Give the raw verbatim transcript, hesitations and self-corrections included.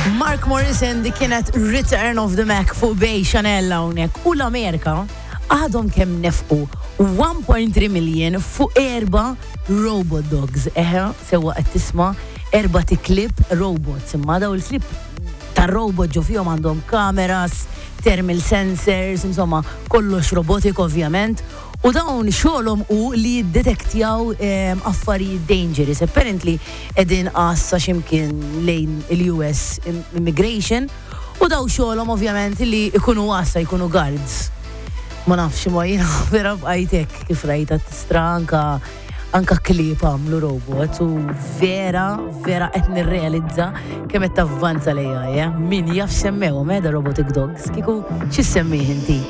Mark Morrison di kienet Return of the Mac fuq bej Chanel hawnhekk u l-Amerika għadhom kemm nefqu one point three million fuq erba robot dogs. Eħe, sewa qed tisma' erba tiklib robots. Imma daw il-klib tar-robot ġo fihom għandhom kameras, thermal sensors, insomma, kollox robotik ovvjament. U dawn xogħolhom u li jiddetektjaw um, affarijiet dangerous. Apparently qegħdin qassa x'imkien lejn il-U S Immigration u daw xogħolhom ovvjament li jkunu qassa jkunu guards. Ma nafx ma jiena vera bqajtek kif rajta tistra anka anka klieb għamlu robots u vera vera qed nirrealizza kemm qed tavvanza l-A I. Min jaf semmewhom da robotic dogs kieku x'issemmih inti?